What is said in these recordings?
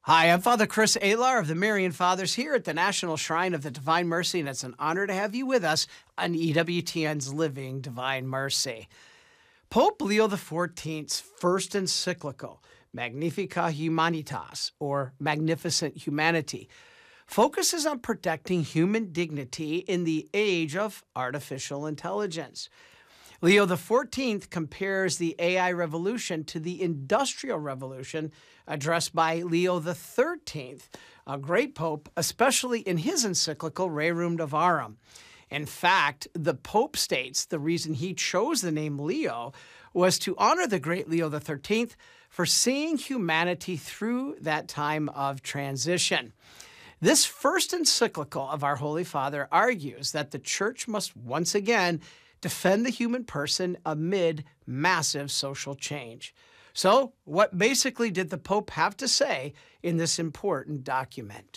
Hi, I'm Father Chris Alar of the Marian Fathers here at the National Shrine of the Divine Mercy, and it's an honor to have you with us on EWTN's Living Divine Mercy. Pope Leo XIV's first encyclical, Magnificat Humanitas, or Magnificent Humanity, focuses on protecting human dignity in the age of artificial intelligence. Leo XIV compares the AI revolution to the Industrial Revolution addressed by Leo XIII, a great pope, especially in his encyclical Rerum Novarum. In fact, the Pope states the reason he chose the name Leo was to honor the great Leo XIII for seeing humanity through that time of transition. This first encyclical of our Holy Father argues that the Church must once again defend the human person amid massive social change. So, what basically did the Pope have to say in this important document?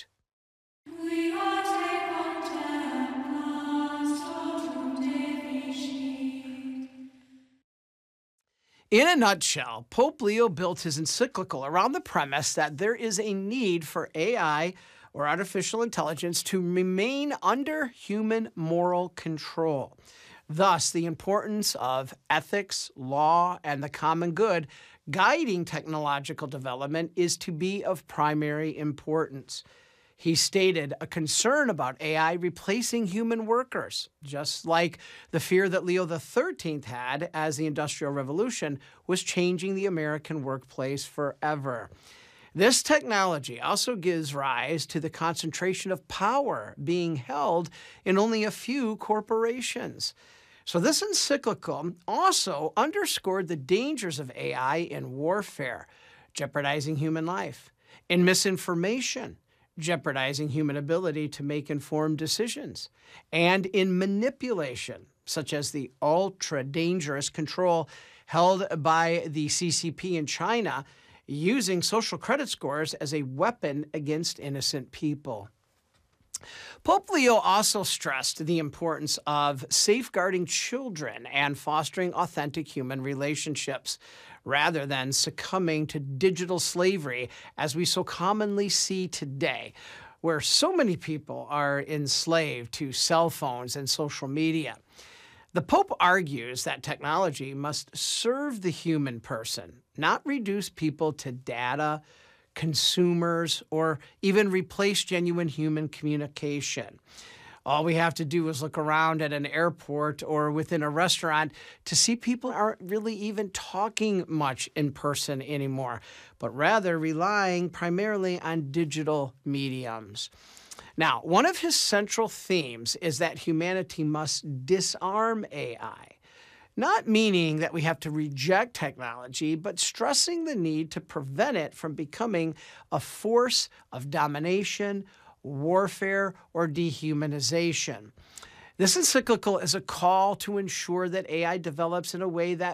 In a nutshell, Pope Leo built his encyclical around the premise that there is a need for AI or artificial intelligence to remain under human moral control. Thus, the importance of ethics, law, and the common good guiding technological development is to be of primary importance. He stated a concern about AI replacing human workers, just like the fear that Leo XIII had as the Industrial Revolution was changing the American workplace forever. This technology also gives rise to the concentration of power being held in only a few corporations. So this encyclical also underscored the dangers of AI in warfare, jeopardizing human life, in misinformation, jeopardizing human ability to make informed decisions, and in manipulation, such as the ultra-dangerous control held by the CCP in China, using social credit scores as a weapon against innocent people. Pope Leo also stressed the importance of safeguarding children and fostering authentic human relationships, rather than succumbing to digital slavery as we so commonly see today, where so many people are enslaved to cell phones and social media. The Pope argues that technology must serve the human person, not reduce people to data, consumers, or even replace genuine human communication. All we have to do is look around at an airport or within a restaurant to see people aren't really even talking much in person anymore, but rather relying primarily on digital mediums. Now, one of his central themes is that humanity must disarm AI. Not meaning that we have to reject technology, but stressing the need to prevent it from becoming a force of domination, warfare, or dehumanization. This encyclical is a call to ensure that AI develops in a way that